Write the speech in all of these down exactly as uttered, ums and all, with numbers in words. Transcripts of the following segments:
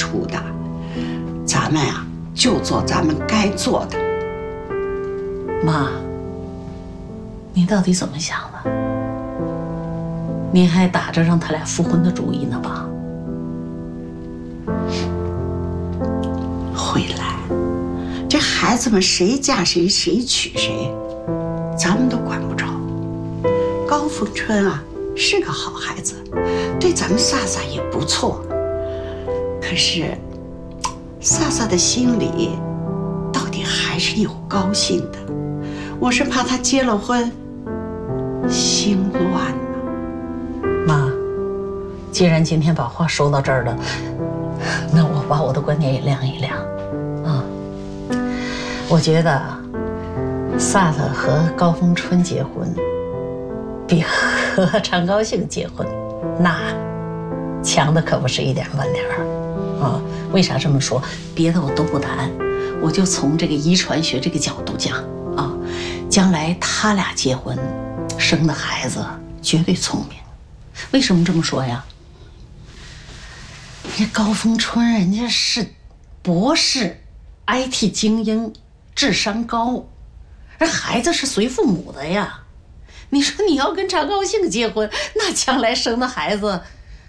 出的。咱们呀，就做咱们该做的。 妈，你到底怎么想的？你还打着让他俩复婚的主意呢吧？ 慧兰，这孩子们谁嫁谁，谁娶谁，咱们都管不着。高凤春啊，是个好孩子，对咱们飒飒也不错。可是，飒飒的心里，到底还是有高兴的。我是怕他结了婚，心乱呢。 妈，既然今天把话说到这儿了，那我把我的观点也亮一亮。啊，我觉得飒飒和高峰春结婚，比和常高兴结婚，那强的可不是一点半点儿。啊，为啥这么说？别的我都不谈，我就从这个遗传学这个角度讲啊，将来他俩结婚，生的孩子绝对聪明。为什么这么说呀？这高峰春人家是博士 I T 精英，智商高，而孩子是随父母的呀。你说你要跟常高兴结婚，那将来生的孩子，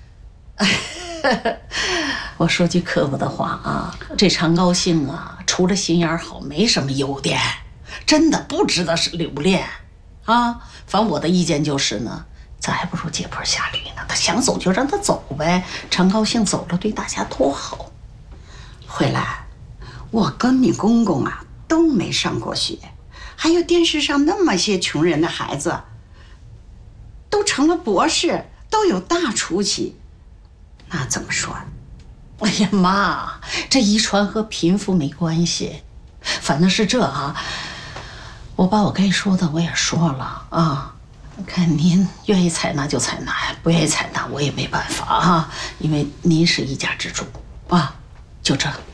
我说句刻薄的话啊，这常高兴啊，除了心眼好，没什么优点，真的不值得是留恋啊。反正我的意见就是呢，咱还不如借坡下驴呢。他想走就让他走呗，常高兴走了对大家多好。 慧兰，我跟你公公啊都没上过学，还有电视上那么些穷人的孩子，都成了博士，都有大出息，那怎么说？ 哎呀妈，这遗传和贫富没关系，反正是这啊。我把我该说的我也说了啊，看您愿意采纳就采纳，不愿意采纳我也没办法啊，因为您是一家之主啊，就这。